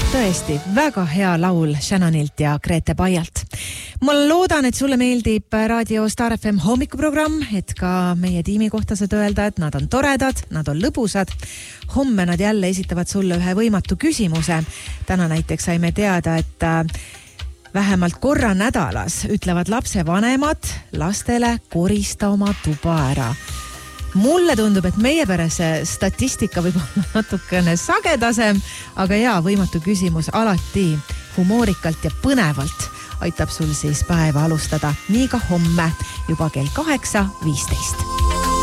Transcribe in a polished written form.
Tõesti, väga hea laul Shannonilt ja Grete Baialt. Ma loodan, et sulle meeldib Raadio Star FM hommikuprogramm, et ka meie tiimi kohta saad öelda, et nad on toredad, nad on lõbusad. Homme nad jälle esitavad sulle ühe võimatu küsimuse. Täna näiteks saime teada, et vähemalt korra nädalas ütlevad lapsevanemad lastele korista oma tuba ära. Mulle tundub, et meie peres statistika võib olla natukene sagedasem, aga jaa, võimatu küsimus alati humoorikalt ja põnevalt aitab sul siis päeva alustada. Nii ka homme juba kell 8:15.